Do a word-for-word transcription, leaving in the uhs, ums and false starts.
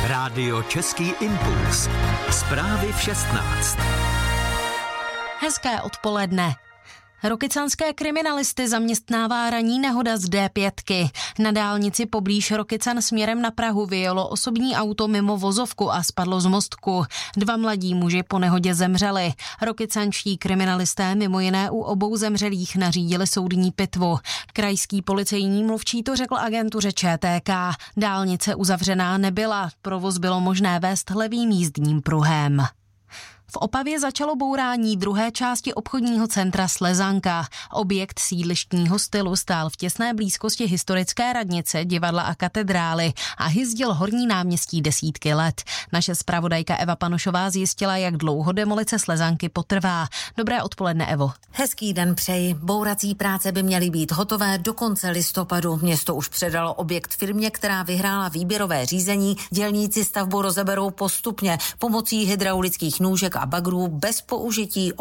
Rádio Český impuls. Zprávy v šestnáct. Hezké odpoledne. Rokycanské kriminalisty zaměstnává ranní nehoda z D pět. Na dálnici poblíž Rokycan směrem na Prahu vyjelo osobní auto mimo vozovku a spadlo z mostku. Dva mladí muži po nehodě zemřeli. Rokycanští kriminalisté mimo jiné u obou zemřelých nařídili soudní pitvu. Krajský policejní mluvčí to řekl agentuře Č T K. Dálnice uzavřená nebyla, provoz bylo možné vést levým jízdním pruhem. V Opavě začalo bourání druhé části obchodního centra Slezanka. Objekt sídlištního stylu stál v těsné blízkosti historické radnice, divadla a katedrály a hyzdil horní náměstí desítky let. Naše zpravodajka Eva Panošová zjistila, jak dlouho demolice Slezanky potrvá. Dobré odpoledne, Evo. Hezký den přeji. Bourací práce by měly být hotové do konce listopadu. Město už předalo objekt firmě, která vyhrála výběrové řízení. Dělníci stavbu rozeberou postupně pomocí hydraulických nůžek a bagrů bez použití